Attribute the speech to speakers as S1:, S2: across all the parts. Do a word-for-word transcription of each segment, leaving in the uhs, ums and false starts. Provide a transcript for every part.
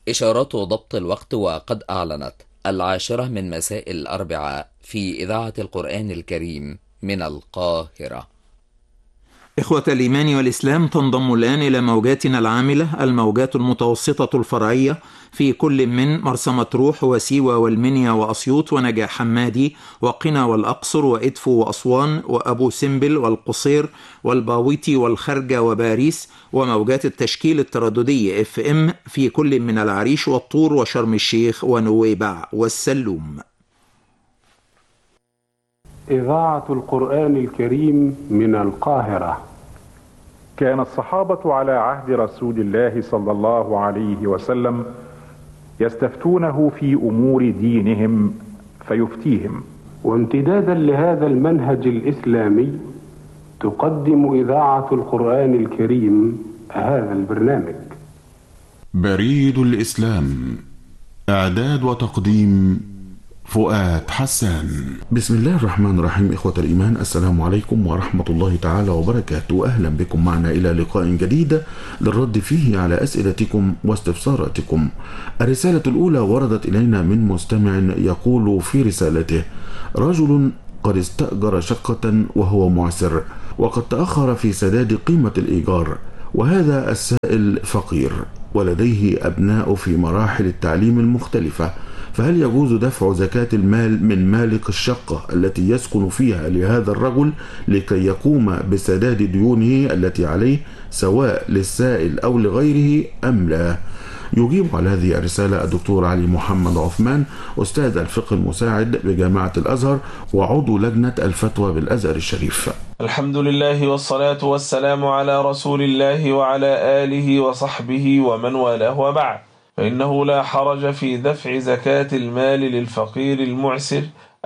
S1: إشارات ضبط الوقت، وقد أعلنت العاشرة من مساء الأربعاء في إذاعة القرآن الكريم من القاهرة.
S2: إخوة الإيمان والإسلام، تنضم الآن إلى موجاتنا العاملة الموجات المتوسطة الفرعية في كل من مرسى مطروح وسيوة والمنيا وأسيوط ونجع حمادي وقنا والأقصر وإدفو وأسوان وأبو سمبل والقصير والباويتي والخرجة وباريس، وموجات التشكيل الترددي اف ام في كل من العريش والطور وشرم الشيخ ونويبع والسلوم.
S3: إذاعة القرآن الكريم من القاهرة.
S4: كان الصحابة على عهد رسول الله صلى الله عليه وسلم يستفتونه في أمور دينهم فيفتيهم،
S3: وامتدادا لهذا المنهج الإسلامي تقدم إذاعة القرآن الكريم هذا البرنامج.
S5: بريد الإسلام، إعداد وتقديم فؤاد حسان. بسم الله الرحمن الرحيم. إخوة الإيمان، السلام عليكم ورحمة الله تعالى وبركاته. أهلا بكم معنا إلى لقاء جديد للرد فيه على أسئلتكم واستفساراتكم. الرسالة الأولى وردت إلينا من مستمع يقول في رسالته: رجل قد استأجر شقة وهو معسر، وقد تأخر في سداد قيمة الإيجار، وهذا السائل فقير ولديه أبناء في مراحل التعليم المختلفة، فهل يجوز دفع زكاة المال من مالك الشقة التي يسكن فيها لهذا الرجل لكي يقوم بسداد ديونه التي عليه، سواء للسائل أو لغيره أم لا؟ يجيب على هذه الرسالة الدكتور علي محمد عثمان، أستاذ الفقه المساعد بجامعة الأزهر وعضو لجنة الفتوى بالأزهر الشريف.
S6: الحمد لله والصلاة والسلام على رسول الله وعلى آله وصحبه ومن والاه، وبعد، فإنه لا حرج في دفع زكاة المال للفقير المعسر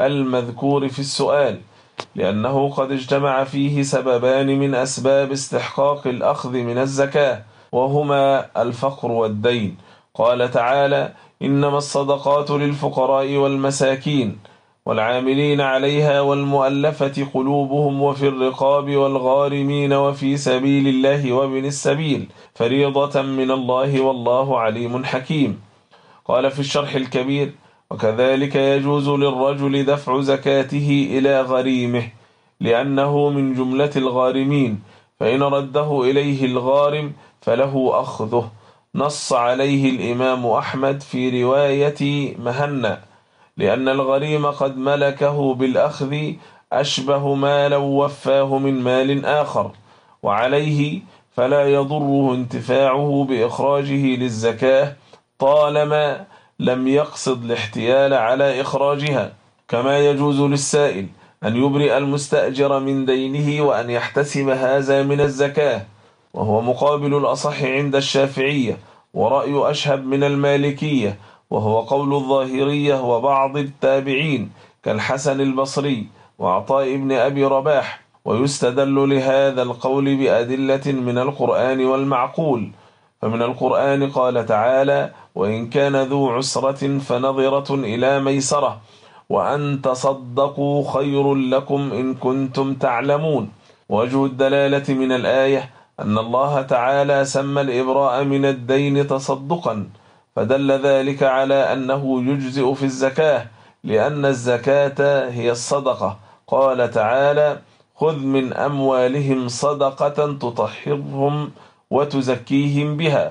S6: المذكور في السؤال، لأنه قد اجتمع فيه سببان من أسباب استحقاق الأخذ من الزكاة، وهما الفقر والدين. قال تعالى: إنما الصدقات للفقراء والمساكين والعاملين عليها والمؤلفة قلوبهم وفي الرقاب والغارمين وفي سبيل الله وابن السبيل فريضة من الله والله عليم حكيم. قال في الشرح الكبير: وكذلك يجوز للرجل دفع زكاته إلى غريمه، لأنه من جملة الغارمين، فإن رده إليه الغارم فله أخذه. نص عليه الإمام أحمد في رواية مهنا، لأن الغريم قد ملكه بالأخذ أشبه ما لو وفاه من مال آخر، وعليه فلا يضره انتفاعه بإخراجه للزكاة طالما لم يقصد الاحتيال على إخراجها. كما يجوز للسائل أن يبرئ المستأجر من دينه وأن يحتسب هذا من الزكاة، وهو مقابل الأصح عند الشافعية، ورأي أشهب من المالكية، وهو قول الظاهرية وبعض التابعين كالحسن البصري وعطاء بن أبي رباح. ويستدل لهذا القول بأدلة من القرآن والمعقول. فمن القرآن قال تعالى: وإن كان ذو عسرة فنظرة إلى ميسرة وأن تصدقوا خير لكم إن كنتم تعلمون. وجه الدلالة من الآية أن الله تعالى سمى الإبراء من الدين تصدقا، فدل ذلك على أنه يجزئ في الزكاة، لأن الزكاة هي الصدقة. قال تعالى: خذ من أموالهم صدقة تطهرهم وتزكيهم بها،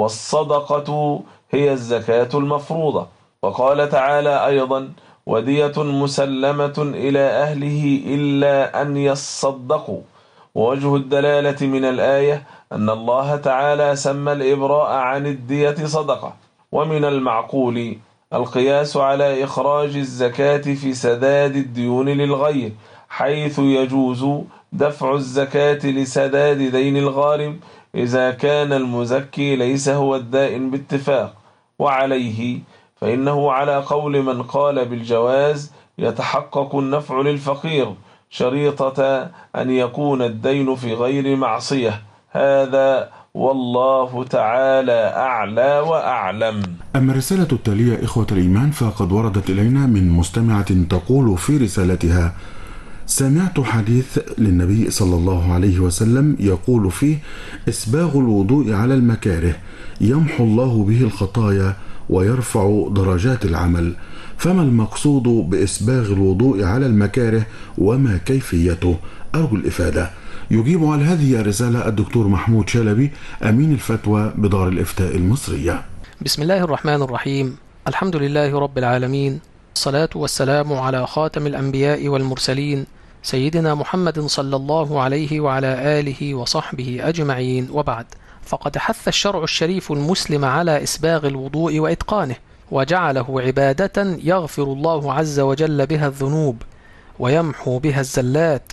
S6: والصدقة هي الزكاة المفروضة. وقال تعالى أيضا: ودية مسلمة إلى أهله إلا أن يصدقوا. ووجه الدلالة من الآية أن الله تعالى سمى الإبراء عن الدية صدقة. ومن المعقول القياس على إخراج الزكاة في سداد الديون للغير، حيث يجوز دفع الزكاة لسداد دين الغارم إذا كان المزكي ليس هو الدائن باتفاق. وعليه فإنه على قول من قال بالجواز يتحقق النفع للفقير شريطة أن يكون الدين في غير معصية. هذا والله تعالى أعلى وأعلم.
S5: أما الرسالة التالية إخوة الإيمان فقد وردت إلينا من مستمعة تقول في رسالتها: سمعت حديث للنبي صلى الله عليه وسلم يقول فيه: إسباغ الوضوء على المكاره يمحو الله به الخطايا ويرفع درجات العمل. فما المقصود بإسباغ الوضوء على المكاره وما كيفيته؟ أرجو الإفادة. يجيب على هذه الرسالة الدكتور محمود شلبي، أمين الفتوى بدار الإفتاء المصرية.
S7: بسم الله الرحمن الرحيم. الحمد لله رب العالمين، الصلاة والسلام على خاتم الأنبياء والمرسلين سيدنا محمد صلى الله عليه وعلى آله وصحبه أجمعين، وبعد. فقد حث الشرع الشريف المسلم على إسباغ الوضوء وإتقانه، وجعله عبادة يغفر الله عز وجل بها الذنوب، ويمحو بها الزلات،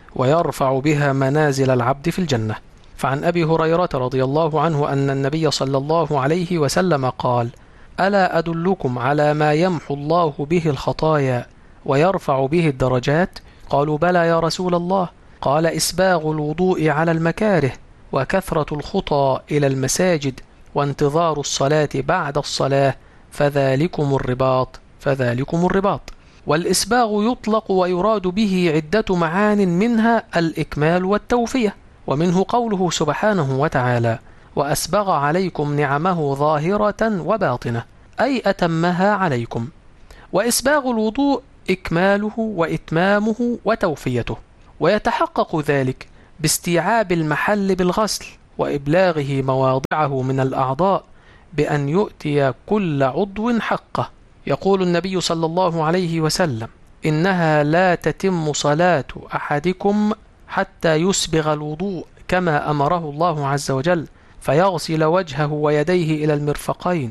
S7: ويرفع بها منازل العبد في الجنة. فعن أبي هريرة رضي الله عنه أن النبي صلى الله عليه وسلم قال: ألا أدلكم على ما يمحو الله به الخطايا ويرفع به الدرجات؟ قالوا: بلى يا رسول الله. قال: إسباغ الوضوء على المكاره، وكثرة الخطى إلى المساجد، وانتظار الصلاة بعد الصلاة، فذلكم الرباط فذلكم الرباط. والإسباغ يطلق ويراد به عدة معان، منها الإكمال والتوفية، ومنه قوله سبحانه وتعالى: وأسبغ عليكم نعمه ظاهرة وباطنة، أي أتمها عليكم. وإسباغ الوضوء إكماله وإتمامه وتوفيته، ويتحقق ذلك باستيعاب المحل بالغسل، وإبلاغه مواضعه من الأعضاء، بأن يؤتي كل عضو حقه. يقول النبي صلى الله عليه وسلم: إنها لا تتم صلاة أحدكم حتى يسبغ الوضوء كما أمره الله عز وجل، فيغسل وجهه ويديه إلى المرفقين،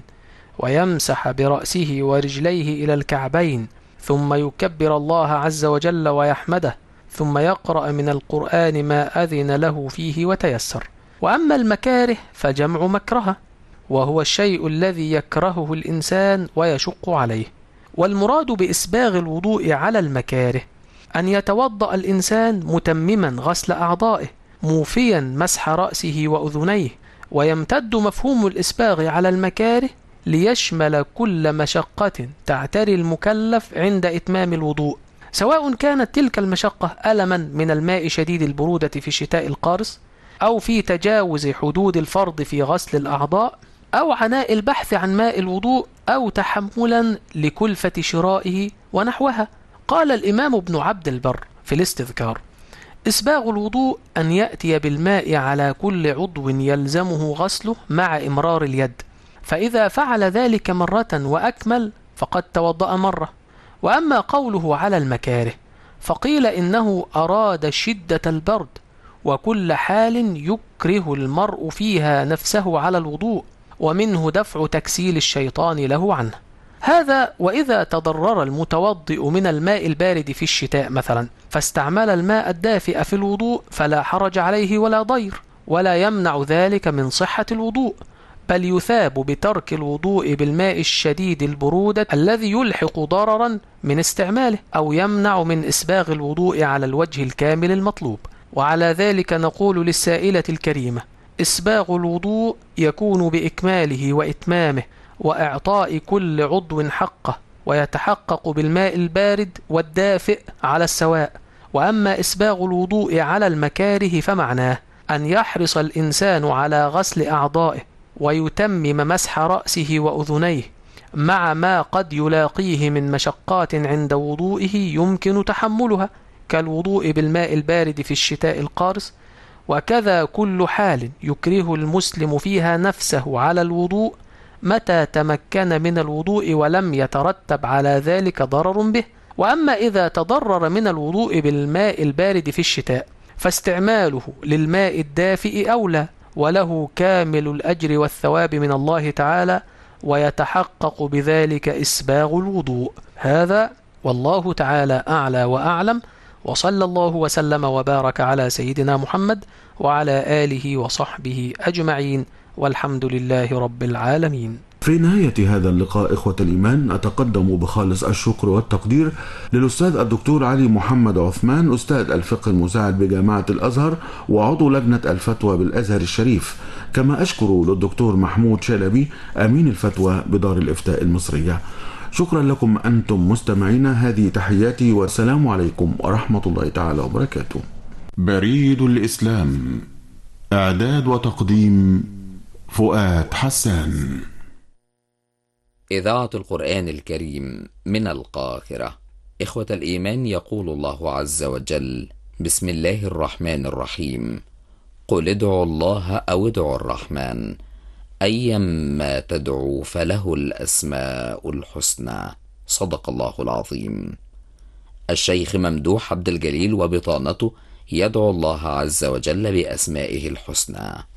S7: ويمسح برأسه ورجليه إلى الكعبين، ثم يكبر الله عز وجل ويحمده، ثم يقرأ من القرآن ما أذن له فيه وتيسر. وأما المكاره فجمع مكرهة، وهو الشيء الذي يكرهه الإنسان ويشق عليه. والمراد بإسباغ الوضوء على المكاره أن يتوضأ الإنسان متمما غسل أعضائه، موفيا مسح رأسه وأذنيه. ويمتد مفهوم الإسباغ على المكاره ليشمل كل مشقة تعتري المكلف عند إتمام الوضوء، سواء كانت تلك المشقة ألما من الماء شديد البرودة في شتاء القارس، أو في تجاوز حدود الفرض في غسل الأعضاء، أو عناء البحث عن ماء الوضوء، أو تحملا لكلفة شرائه ونحوها. قال الإمام ابن عبد البر في الاستذكار: إسباغ الوضوء أن يأتي بالماء على كل عضو يلزمه غسله مع إمرار اليد، فإذا فعل ذلك مرة وأكمل فقد توضأ مرة. وأما قوله على المكاره فقيل إنه أراد شدة البرد، وكل حال يكره المرء فيها نفسه على الوضوء، ومنه دفع تكسيل الشيطان له عنه. هذا وإذا تضرر المتوضئ من الماء البارد في الشتاء مثلا، فاستعمل الماء الدافئ في الوضوء، فلا حرج عليه ولا ضير، ولا يمنع ذلك من صحة الوضوء، بل يثاب بترك الوضوء بالماء الشديد البرودة الذي يلحق ضررا من استعماله، أو يمنع من إسباغ الوضوء على الوجه الكامل المطلوب. وعلى ذلك نقول للسائلة الكريمة: إسباغ الوضوء يكون بإكماله وإتمامه، وإعطاء كل عضو حقه، ويتحقق بالماء البارد والدافئ على السواء. وأما إسباغ الوضوء على المكاره فمعناه أن يحرص الإنسان على غسل أعضائه، ويتمم مسح رأسه وأذنيه، مع ما قد يلاقيه من مشقات عند وضوئه يمكن تحملها، كالوضوء بالماء البارد في الشتاء القارس. وكذا كل حال يكره المسلم فيها نفسه على الوضوء متى تمكن من الوضوء ولم يترتب على ذلك ضرر به. وأما إذا تضرر من الوضوء بالماء البارد في الشتاء فاستعماله للماء الدافئ أولى، وله كامل الأجر والثواب من الله تعالى، ويتحقق بذلك إسباغ الوضوء. هذا والله تعالى أعلى وأعلم، وصلى الله وسلم وبارك على سيدنا محمد وعلى آله وصحبه أجمعين، والحمد لله رب العالمين.
S5: في نهاية هذا اللقاء إخوة الإيمان، أتقدم بخالص الشكر والتقدير للأستاذ الدكتور علي محمد عثمان، أستاذ الفقه المساعد بجامعة الأزهر وعضو لجنة الفتوى بالأزهر الشريف، كما أشكر للدكتور محمود شلبي أمين الفتوى بدار الإفتاء المصرية. شكرا لكم أنتم مستمعينا، هذه تحياتي والسلام عليكم ورحمة الله تعالى وبركاته. بريد الإسلام، إعداد وتقديم فؤاد حسان.
S1: إذاعة القرآن الكريم من القاهرة. إخوة الإيمان، يقول الله عز وجل: بسم الله الرحمن الرحيم. قل ادعوا الله أو ادعوا الرحمن أيما تدعوا فله الأسماء الحسنى. صدق الله العظيم. الشيخ ممدوح عبد الجليل وبطانته يدعو الله عز وجل بأسمائه الحسنى.